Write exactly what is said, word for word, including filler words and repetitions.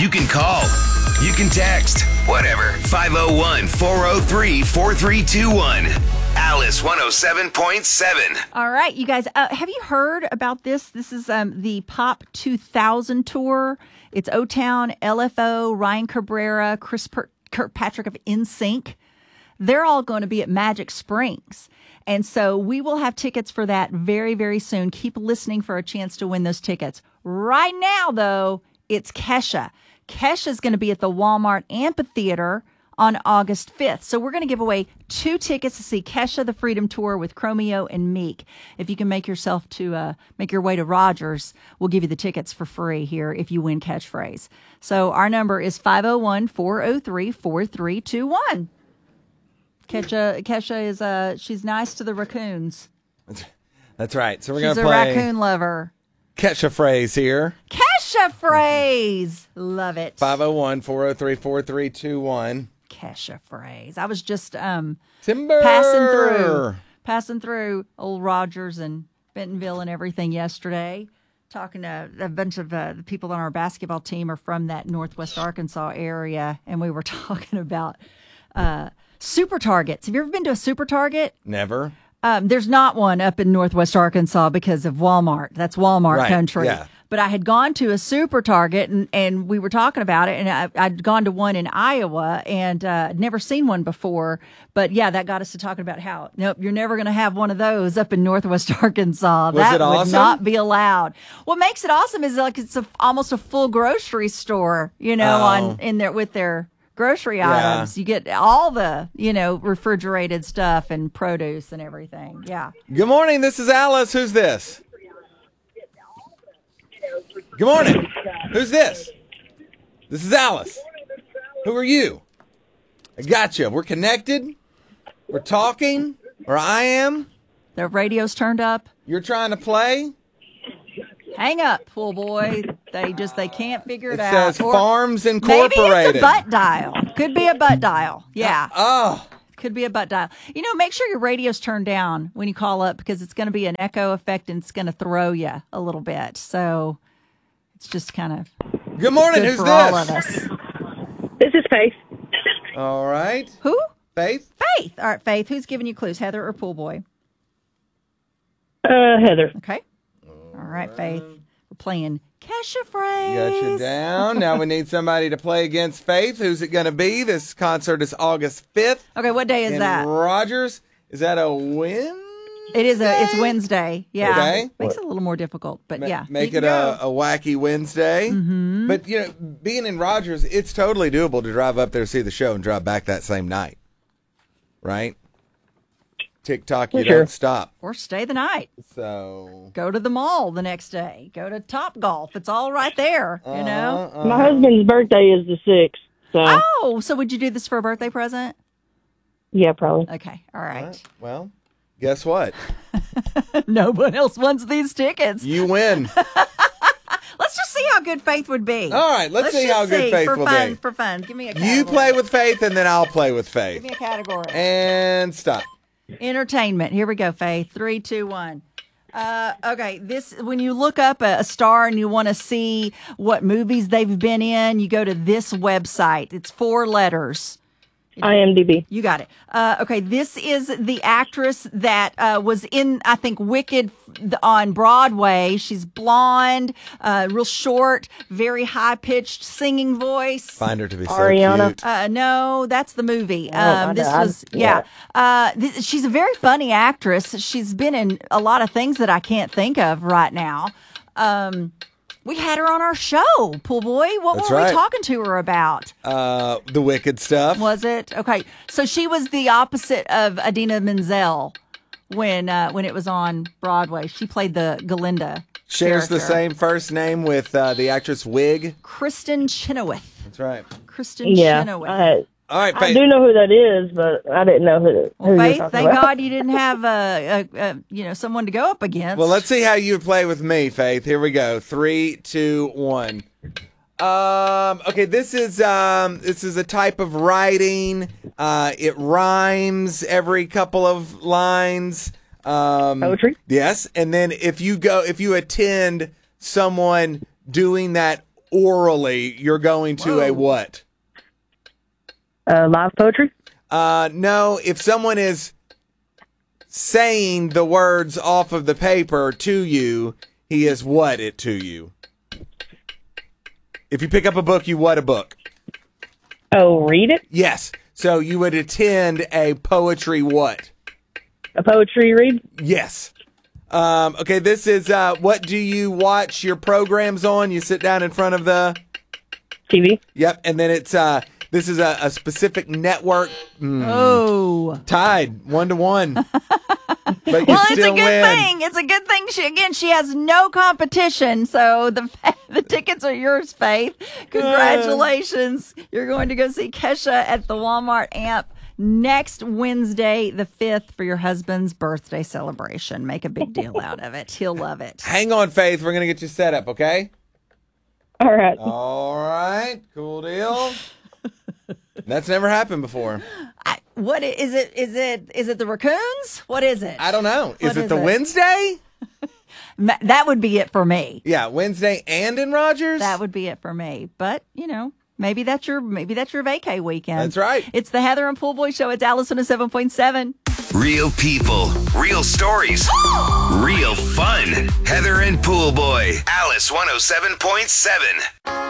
You can call. You can text. Whatever. five oh one, four oh three, four three two one. Alice one oh seven point seven. All right, you guys, uh, have you heard about this? This is um, the Pop two thousand tour. It's O-Town, L F O, Ryan Cabrera, Chris per- Kirkpatrick of N Sync. They're all going to be at Magic Springs. And so we will have tickets for that very, very soon. Keep listening for a chance to win those tickets. Right now, though, it's Kesha. Kesha's going to be at the Walmart Amphitheater on August fifth. So we're going to give away two tickets to see Kesha, the Freedom Tour with Chromeo and Meek. If you can make yourself to uh, make your way to Rogers, we'll give you the tickets for free here if you win Catchphrase. So our number is five oh one, four oh three, four three two one. Kesha, Kesha is uh, she's nice to the raccoons. That's right. So we're She's going to a play raccoon lover. Catch a Phrase here. Kesha Phrase. Love it. five oh one, four oh three, four three two one. Kesha Phrase. I was just um Timber. passing through passing through old Rogers and Bentonville and everything yesterday, talking to a bunch of uh, the people on our basketball team are from that Northwest Arkansas area, and we were talking about uh, Super Targets. Have you ever been to a Super Target? Never. Um, there's not one up in Northwest Arkansas because of Walmart. That's Walmart Right, country. yeah. But I had gone to a Super Target, and, and we were talking about it, and I, I'd gone to one in Iowa, and uh, I'd never seen one before. But, yeah, that got us to talking about how, nope, you're never going to have one of those up in Northwest Arkansas. Was that it would awesome? not be allowed. What makes it awesome is like it's a, almost a full grocery store, you know, Oh. on in there with their grocery Yeah. items. You get all the, you know, refrigerated stuff and produce and everything. Yeah. Good morning. This is Alice. Who's this? Good morning. Who's this? This is Alice. Who are you? I gotcha. We're connected. We're talking. Or I am. The radio's turned up. You're trying to play. Hang up, pool boy. They just, they can't figure it, It out. says Or Farms maybe Incorporated. it's a butt dial. Could be a butt dial. Yeah. Oh. Could be a butt dial. You know, make sure your radio's turned down when you call up because it's going to be an echo effect and it's going to throw you a little bit. So it's just kind of Good morning. good Who's for this? all of us. This is Faith. All right. Who? Faith. Faith. All right, Faith. Who's giving you clues, Heather or pool boy? Uh, Heather. Okay. All right, Faith. We're playing Kesha Phrase. Got you down. Now we need somebody to play against Faith. Who's it going to be? This concert is August fifth. Okay, what day is in that? Rogers. Is that a win? It is a. It's Wednesday. Yeah, Okay. makes it a little more difficult, but Ma- yeah, Make you it can a, go. a wacky Wednesday. Mm-hmm. But, you know, being in Rogers, it's totally doable to drive up there, see the show, and drive back that same night. Right? TikTok, you Sure. don't stop. or stay the night. So. Go to the mall the next day. Go to Top Golf. It's all right there. You know. Uh-huh. My husband's birthday is the sixth, so Oh, so would you do this for a birthday present? yeah, probably. Okay, all right. Well, guess what? No one else wants these tickets. You win. Let's just see how good Faith would be. All right, let's see just how good see Faith for will fun, be. For fun, give me a category. You play with Faith, and then I'll play with Faith. Give me a category. And stop. Entertainment. Here we go, Faith. Three, two, one. Uh, okay, this when you look up a, a star and you want to see what movies they've been in, you go to this website. It's four letters. IMDb. You got it. Uh, okay, this is the actress that uh, was in, I think, Wicked on Broadway. She's blonde, uh, real short, very high-pitched singing voice. Find her to be so Ariana. cute. Uh, no, that's the movie. Oh, I Um, this know. was, yeah. Uh, th- she's a very funny actress. She's been in a lot of things that I can't think of right now. Um, we had her on our show, Pool Boy. What That's were right. we talking to her about? Uh, the Wicked stuff. Was it? Okay. So she was the opposite of Adina Menzel when uh, when it was on Broadway. She played the Galinda. Shares the character. same first name with uh, the actress Wig. Kristen Chenoweth. That's right. Kristen Yeah, Chenoweth. I, All right, I Faith. do know who that is, but I didn't know who. who Well, you're Faith, talking thank about. God you didn't have a, a, a you know someone to go up against. Well, let's see how you play with me, Faith. Here we go. Three, two, one. Um, okay, this is um, this is a type of writing. Uh, it rhymes every couple of lines. Um, Poetry? Yes, and then if you go, if you attend someone doing that orally, you're going to a Whoa. what? Uh, live poetry? Uh, no, if someone is saying the words off of the paper to you, he is what it to you. If you pick up a book, you what a book. Oh, read it? Yes. So you would attend a poetry what? A poetry read? Yes. Um, okay, this is, uh, what do you watch your programs on? You sit down in front of the... T V? Yep, and then it's, uh, this is a, a specific network. Mm. Oh. Tied, one to one. But you Well, it's a still good win. thing. It's a good thing. She again, she has no competition, so the the tickets are yours, Faith. Congratulations! You're going to go see Kesha at the Walmart Amp next Wednesday, the fifth, for your husband's birthday celebration. Make a big deal out of it. He'll love it. Hang on, Faith. We're going to get you set up, okay? All right. All right. Cool deal. That's never happened before. I, what i- is it? Is it? Is it the raccoons? What is it? I don't know. Is What it is the it? Wednesday? Ma- That would be it for me. Yeah, Wednesday and in Rogers? That would be it for me. But you know, maybe that's your maybe that's your vacay weekend. That's right. It's the Heather and Pool Boy Show. It's Alice one oh seven point seven. Real people, real stories, real fun. Heather and Pool Boy, Alice one oh seven point seven.